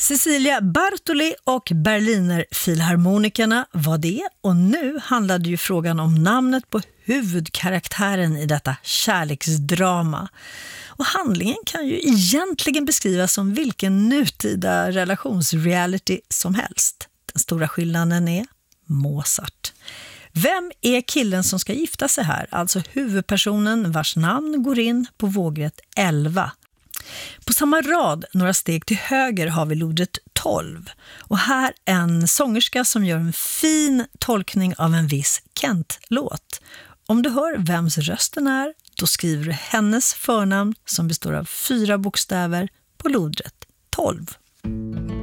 Cecilia Bartoli och Berliner Filharmonikerna var det, och nu handlade ju frågan om namnet på huvudkaraktären i detta kärleksdrama. Och handlingen kan ju egentligen beskrivas som vilken nutida relationsreality som helst. Den stora skillnaden är Mozart. Vem är killen som ska gifta sig här? Alltså huvudpersonen vars namn går in på vågrätt 11. På samma rad, några steg till höger, har vi lodrätt 12. Och här en sångerska som gör en fin tolkning av en viss Kent-låt. Om du hör vems rösten är, då skriver du hennes förnamn som består av 4 bokstäver på lodrätt 12.